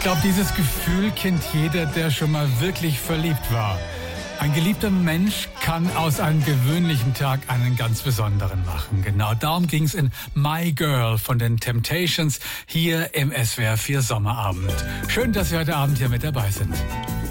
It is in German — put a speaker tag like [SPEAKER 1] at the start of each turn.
[SPEAKER 1] glaube, dieses Gefühl kennt jeder, der schon mal wirklich verliebt war. Ein geliebter Mensch kann aus einem gewöhnlichen Tag einen ganz besonderen machen. Genau darum ging es in My Girl von den Temptations hier im SWR 4 Sommerabend. Schön, dass Sie heute Abend hier mit dabei sind.